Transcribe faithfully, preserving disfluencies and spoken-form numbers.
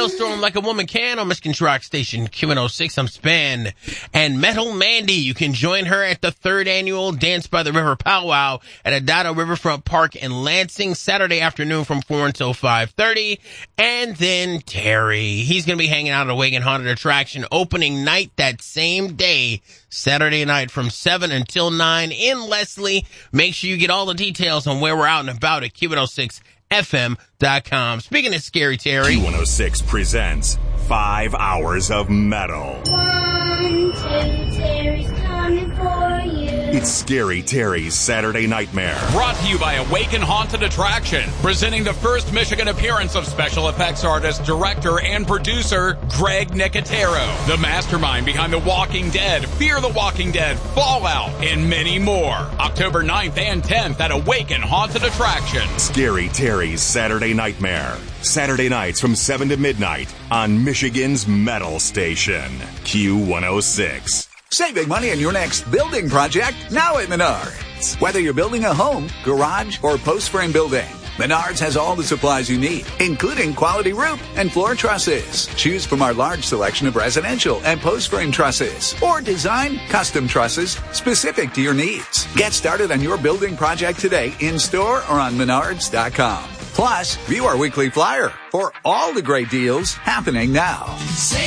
Hailstorm Like a Woman Can on Michigan's Rock Station, Q one oh six. I'm Span. And Metal Mandy, you can join her at the third annual Dance by the River Powwow at Adado Riverfront Park in Lansing, Saturday afternoon from four until five thirty. And then Terry, he's going to be hanging out at Awaken Haunted Attraction opening night that same day, Saturday night from seven until nine in Leslie. Make sure you get all the details on where we're out and about at Q one oh six F M dot com. Speaking of Scary Terry, Q one oh six presents Five Hours of Metal. One, two, Terry's coming for you. It's Scary Terry's Saturday Nightmare. Brought to you by Awaken Haunted Attraction, presenting the first Michigan appearance of special effects artist, director, and producer Greg Nicotero, the mastermind behind The Walking Dead, Fear the Walking Dead, Fallout, and many more. October ninth and tenth at Awaken Haunted Attraction. Scary Terry's Saturday Nightmare. Saturday nights from seven to midnight on Michigan's Metal Station, Q one oh six. Save big money on your next building project now at Menards. Whether you're building a home, garage, or post-frame building, Menards has all the supplies you need, including quality roof and floor trusses. Choose from our large selection of residential and post-frame trusses, or design custom trusses specific to your needs. Get started on your building project today in-store or on menards dot com. Plus, view our weekly flyer for all the great deals happening now.